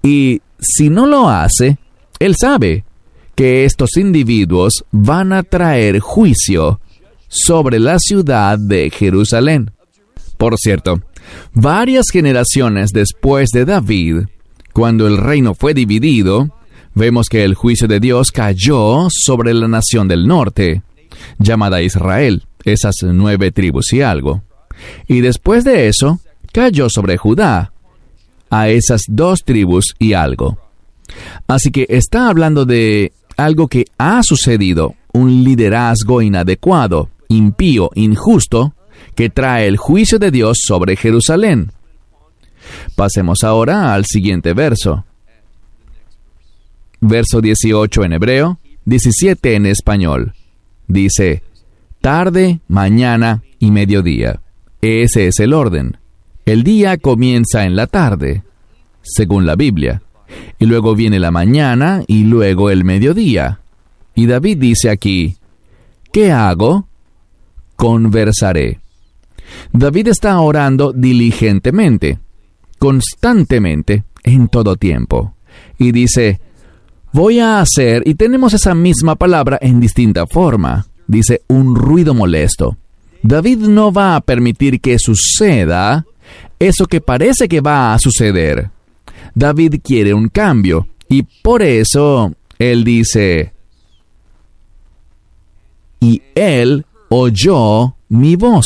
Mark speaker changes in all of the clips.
Speaker 1: Y si no lo hace, Él sabe que estos individuos van a traer juicio sobre la ciudad de Jerusalén. Por cierto, varias generaciones después de David, cuando el reino fue dividido, vemos que el juicio de Dios cayó sobre la nación del norte, llamada Israel, esas 9 tribus y algo. Y después de eso, cayó sobre Judá, a esas 2 tribus y algo. Así que está hablando de algo que ha sucedido, un liderazgo inadecuado, impío, injusto, que trae el juicio de Dios sobre Jerusalén. Pasemos ahora al siguiente verso. Verso 18 en hebreo, 17 en español. Dice, tarde, mañana y mediodía. Ese es el orden. El día comienza en la tarde, según la Biblia. Y luego viene la mañana y luego el mediodía. Y David dice aquí, ¿qué hago? Conversaré. David está orando diligentemente, constantemente, en todo tiempo. Y dice, voy a hacer, y tenemos esa misma palabra en distinta forma. Dice, un ruido molesto. David no va a permitir que suceda eso que parece que va a suceder. David quiere un cambio, y por eso él dice, y él oyó mi voz.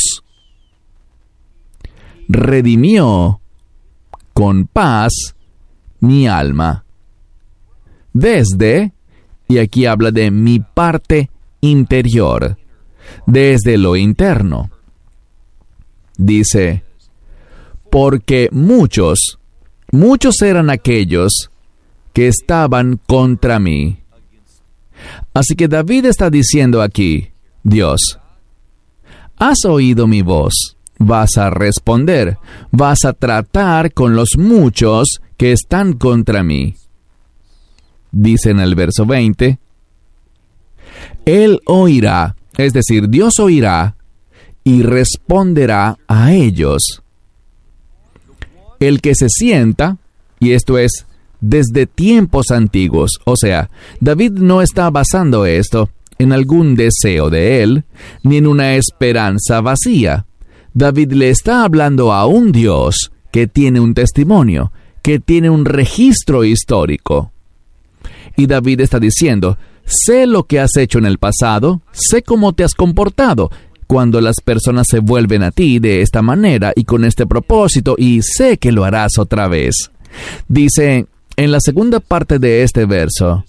Speaker 1: Redimió con paz mi alma. Desde, y aquí habla de mi parte interior, desde lo interno. Dice, porque muchos eran aquellos que estaban contra mí. Así que David está diciendo aquí, Dios, has oído mi voz, vas a responder, vas a tratar con los muchos que están contra mí. Dice en el verso 20, Él oirá, es decir, Dios oirá y responderá a ellos. El que se sienta, y esto es desde tiempos antiguos, o sea, David no está basando esto en algún deseo de él, ni en una esperanza vacía. David le está hablando a un Dios que tiene un testimonio, que tiene un registro histórico. Y David está diciendo, sé lo que has hecho en el pasado, sé cómo te has comportado cuando las personas se vuelven a ti de esta manera y con este propósito, y sé que lo harás otra vez. Dice en la segunda parte de este verso,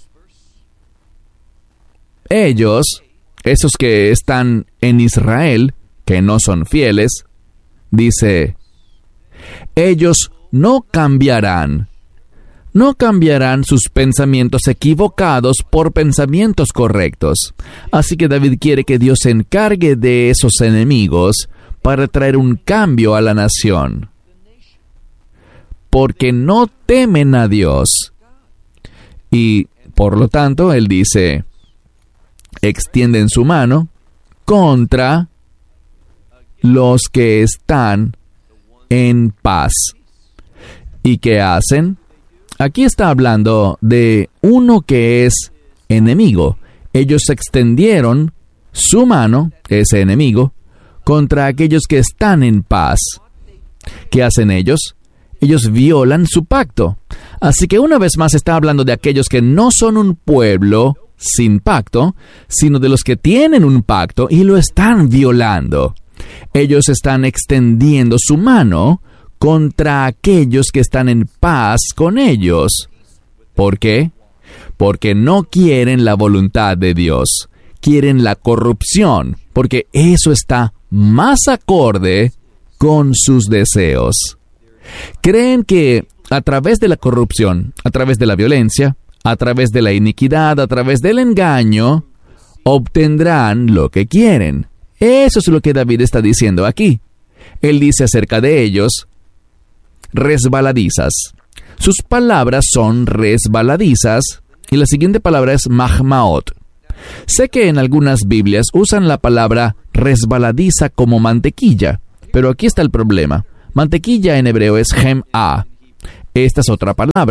Speaker 1: ellos, esos que están en Israel, que no son fieles, dice, ellos no cambiarán sus pensamientos equivocados por pensamientos correctos. Así que David quiere que Dios se encargue de esos enemigos para traer un cambio a la nación. Porque no temen a Dios. Y, por lo tanto, él dice, extienden su mano contra los que están en paz. ¿Y qué hacen? Aquí está hablando de uno que es enemigo. Ellos extendieron su mano, ese enemigo, contra aquellos que están en paz. ¿Qué hacen ellos? Ellos violan su pacto. Así que una vez más está hablando de aquellos que no son un pueblo sin pacto, sino de los que tienen un pacto y lo están violando. Ellos están extendiendo su mano contra aquellos que están en paz con ellos. ¿Por qué? Porque no quieren la voluntad de Dios, quieren la corrupción, porque eso está más acorde con sus deseos. Creen que a través de la corrupción, a través de la violencia, a través de la iniquidad, a través del engaño, obtendrán lo que quieren. Eso es lo que David está diciendo aquí. Él dice acerca de ellos, resbaladizas. Sus palabras son resbaladizas y la siguiente palabra es mahmaot. Sé que en algunas Biblias usan la palabra resbaladiza como mantequilla, pero aquí está el problema. Mantequilla en hebreo es gem'a. Esta es otra palabra,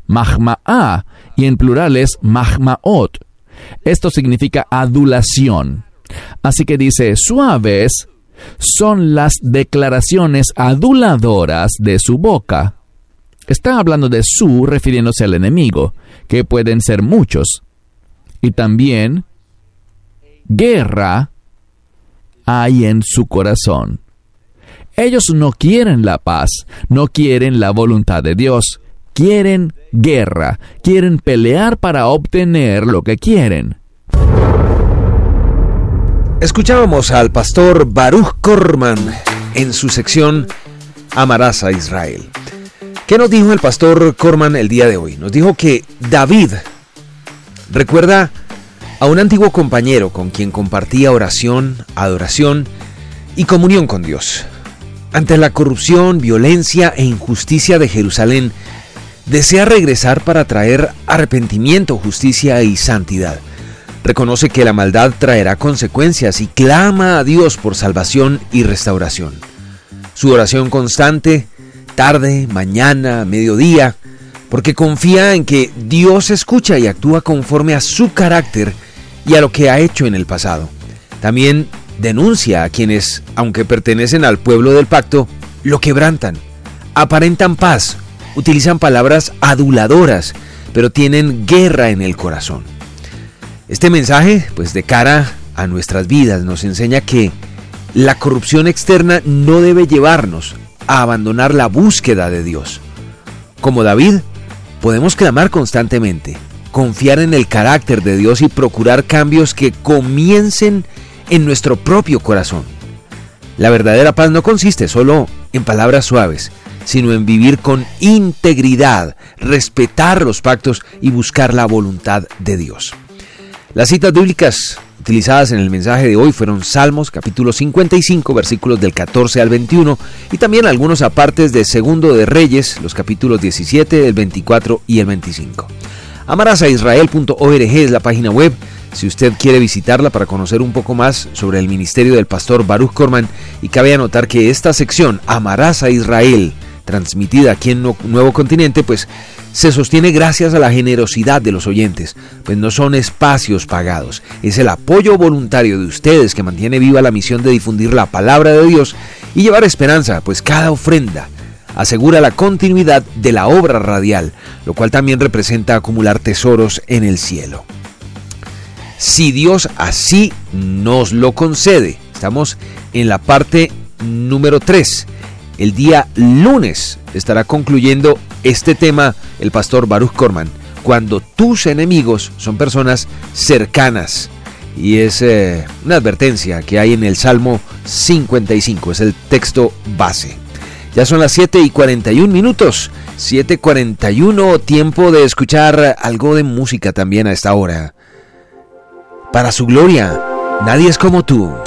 Speaker 1: mahma'a, y en plural es mahmaot. Esto significa adulación. Así que dice, suaves son las declaraciones aduladoras de su boca. Está hablando de su, refiriéndose al enemigo, que pueden ser muchos. Y también, guerra hay en su corazón. Ellos no quieren la paz, no quieren la voluntad de Dios. Quieren guerra, quieren pelear para obtener lo que quieren.
Speaker 2: Escuchábamos al pastor Baruch Korman en su sección Amarás a Israel. ¿Qué nos dijo el pastor Korman el día de hoy? Nos dijo que David recuerda a un antiguo compañero con quien compartía oración, adoración y comunión con Dios. Ante la corrupción, violencia e injusticia de Jerusalén, desea regresar para traer arrepentimiento, justicia y santidad. Reconoce que la maldad traerá consecuencias y clama a Dios por salvación y restauración. Su oración constante, tarde, mañana, mediodía, porque confía en que Dios escucha y actúa conforme a su carácter y a lo que ha hecho en el pasado. También denuncia a quienes, aunque pertenecen al pueblo del pacto, lo quebrantan, aparentan paz, utilizan palabras aduladoras, pero tienen guerra en el corazón. Este mensaje, pues de cara a nuestras vidas, nos enseña que la corrupción externa no debe llevarnos a abandonar la búsqueda de Dios. Como David, podemos clamar constantemente, confiar en el carácter de Dios y procurar cambios que comiencen en nuestro propio corazón. La verdadera paz no consiste solo en palabras suaves, sino en vivir con integridad, respetar los pactos y buscar la voluntad de Dios. Las citas bíblicas utilizadas en el mensaje de hoy fueron Salmos, capítulo 55, versículos del 14 al 21, y también algunos apartes de Segundo de Reyes, los capítulos 17, el 24 y el 25. Amarasaisrael.org es la página web, si usted quiere visitarla para conocer un poco más sobre el ministerio del pastor Baruch Korman, y cabe anotar que esta sección, Amarás a Israel, transmitida aquí en Nuevo Continente, pues se sostiene gracias a la generosidad de los oyentes, pues no son espacios pagados, es el apoyo voluntario de ustedes que mantiene viva la misión de difundir la palabra de Dios y llevar esperanza, pues cada ofrenda asegura la continuidad de la obra radial, lo cual también representa acumular tesoros en el cielo. Si Dios así nos lo concede, estamos en la parte número 3. El día lunes estará concluyendo este tema el pastor Baruch Korman, cuando tus enemigos son personas cercanas. Y es una advertencia que hay en el Salmo 55, es el texto base. Ya son las 7:41, 7:41, tiempo de escuchar algo de música también a esta hora. Para su gloria, nadie es como tú.